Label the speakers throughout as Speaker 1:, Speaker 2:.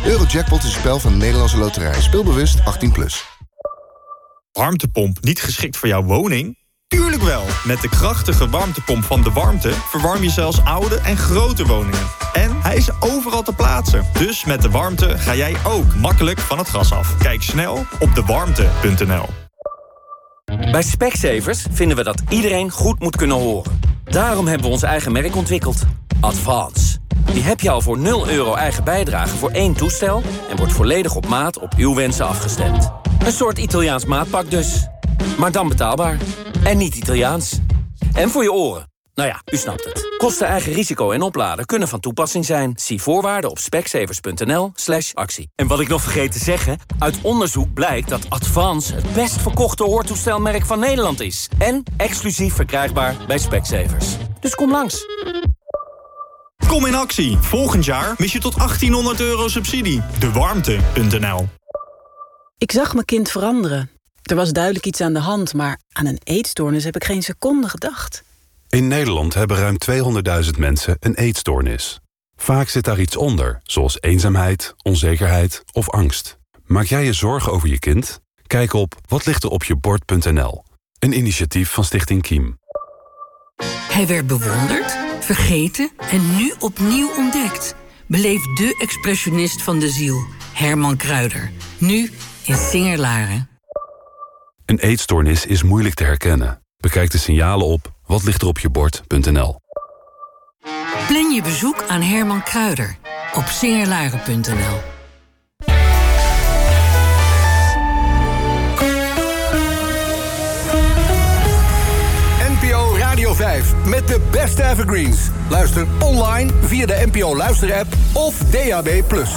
Speaker 1: Eurojackpot is een spel van de Nederlandse Loterij. Speel bewust 18+.
Speaker 2: Warmtepomp niet geschikt voor jouw woning? Tuurlijk wel! Met de krachtige warmtepomp van De Warmte verwarm je zelfs oude en grote woningen. En hij is overal te plaatsen. Dus met De Warmte ga jij ook makkelijk van het gas af. Kijk snel op dewarmte.nl.
Speaker 3: Bij Specsavers vinden we dat iedereen goed moet kunnen horen. Daarom hebben we ons eigen merk ontwikkeld. Advance. Die heb je al voor €0 eigen bijdrage voor 1 toestel... en wordt volledig op maat op uw wensen afgestemd. Een soort Italiaans maatpak dus. Maar dan betaalbaar. En niet Italiaans. En voor je oren. Nou ja, u snapt het. Kosten eigen risico en opladen kunnen van toepassing zijn. Zie voorwaarden op specsavers.nl/actie. En wat ik nog vergeet te zeggen... uit onderzoek blijkt dat Advance het best verkochte hoortoestelmerk van Nederland is. En exclusief verkrijgbaar bij Specsavers. Dus kom langs.
Speaker 2: Kom in actie. Volgend jaar mis je tot €1800 subsidie. Dewarmte.nl.
Speaker 4: Ik zag mijn kind veranderen. Er was duidelijk iets aan de hand, maar aan een eetstoornis heb ik geen seconde gedacht.
Speaker 5: In Nederland hebben ruim 200.000 mensen een eetstoornis. Vaak zit daar iets onder, zoals eenzaamheid, onzekerheid of angst. Maak jij je zorgen over je kind? Kijk op watlichteropjebord.nl. Een initiatief van Stichting Kiem.
Speaker 6: Hij werd bewonderd, vergeten en nu opnieuw ontdekt. Beleef de expressionist van de ziel, Herman Kruijder. Nu in Singer-Laren.
Speaker 5: Een eetstoornis is moeilijk te herkennen. Bekijk de signalen op watlichteropjebord.nl.
Speaker 6: Plan je bezoek aan Herman Kruijder op singerlaren.nl.
Speaker 7: NPO Radio 5 met de beste evergreens. Luister online via de NPO Luister-app of DAB+.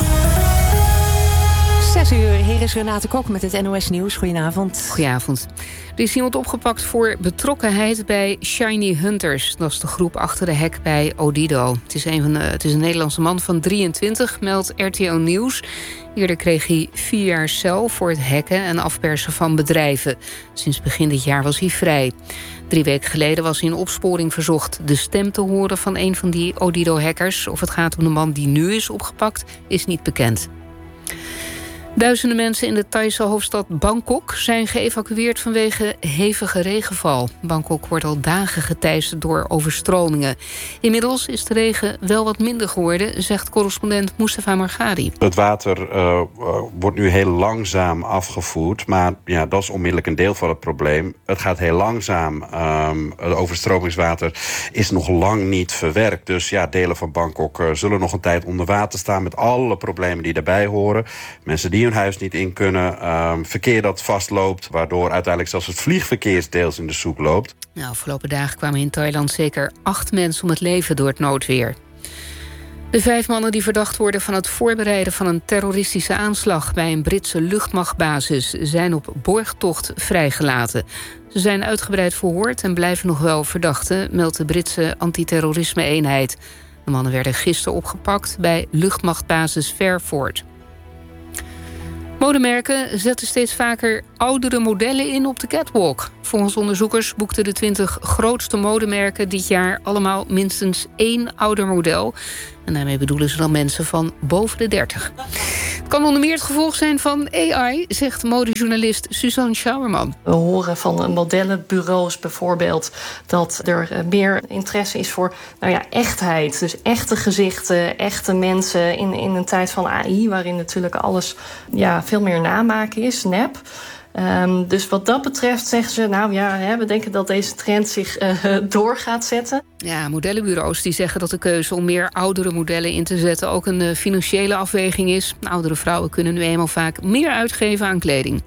Speaker 8: 6 uur, hier is Renate Kok met het NOS Nieuws. Goedenavond.
Speaker 9: Goedenavond. Er is iemand opgepakt voor betrokkenheid bij Shiny Hunters. Dat is de groep achter de hack bij Odido. Het is een Nederlandse man van 23, meldt RTL Nieuws. Eerder kreeg hij 4 jaar cel voor het hacken en afpersen van bedrijven. Sinds begin dit jaar was hij vrij. 3 weken geleden was hij in opsporing verzocht de stem te horen van een van die Odido-hackers. Of het gaat om de man die nu is opgepakt, is niet bekend. Duizenden mensen in de Thaise hoofdstad Bangkok zijn geëvacueerd vanwege hevige regenval. Bangkok wordt al dagen geteisterd door overstromingen. Inmiddels is de regen wel wat minder geworden, zegt correspondent Mustafa Margadi.
Speaker 10: Het water wordt nu heel langzaam afgevoerd, maar ja, dat is onmiddellijk een deel van het probleem. Het gaat heel langzaam. Het overstromingswater is nog lang niet verwerkt. Dus ja, delen van Bangkok zullen nog een tijd onder water staan met alle problemen die daarbij horen. Mensen die hun huis niet in kunnen, verkeer dat vastloopt, waardoor uiteindelijk zelfs het vliegverkeer deels in de soep loopt.
Speaker 9: De afgelopen dagen kwamen in Thailand zeker 8 mensen om het leven door het noodweer. De 5 mannen die verdacht worden van het voorbereiden van een terroristische aanslag bij een Britse luchtmachtbasis zijn op borgtocht vrijgelaten. Ze zijn uitgebreid verhoord en blijven nog wel verdachten, meldt de Britse antiterrorisme-eenheid. De mannen werden gisteren opgepakt bij luchtmachtbasis Fairford. Modemerken zetten steeds vaker oudere modellen in op de catwalk. Volgens onderzoekers boekten de 20 grootste modemerken dit jaar allemaal minstens 1 ouder model. En daarmee bedoelen ze dan mensen van boven de 30. Het kan onder meer het gevolg zijn van AI, zegt modejournalist Suzanne Schauerman.
Speaker 11: We horen van modellenbureaus bijvoorbeeld dat er meer interesse is voor echtheid. Dus echte gezichten, echte mensen in een tijd van AI, waarin natuurlijk alles veel meer namaken is, nep. Dus wat dat betreft zeggen ze, we denken dat deze trend zich door gaat zetten.
Speaker 9: Ja, modellenbureaus die zeggen dat de keuze om meer oudere modellen in te zetten ook een financiële afweging is. Oudere vrouwen kunnen nu eenmaal vaak meer uitgeven aan kleding.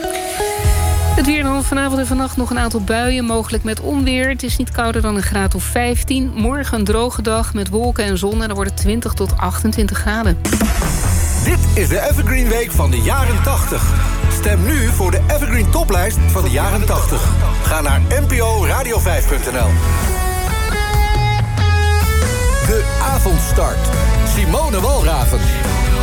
Speaker 9: Het weer dan vanavond en vannacht nog een aantal buien, mogelijk met onweer. Het is niet kouder dan een graad of 15. Morgen een droge dag met wolken en zon en dan wordt het 20 tot 28 graden.
Speaker 7: Dit is de Evergreen Week van de jaren 80. Stem nu voor de Evergreen Toplijst van de jaren 80. Ga naar nporadio5.nl. De avondstart. Simone Walraven.